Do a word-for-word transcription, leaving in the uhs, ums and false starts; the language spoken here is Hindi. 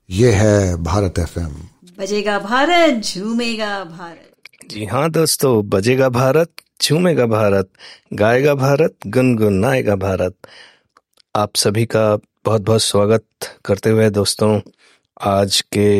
ये है भारत एफएम। बजेगा भारत, झूमेगा भारत। जी हाँ दोस्तों, बजेगा भारत, झूमेगा भारत, गाएगा भारत, गुनगुनाएगा भारत। आप सभी का बहुत बहुत स्वागत करते हुए दोस्तों, आज के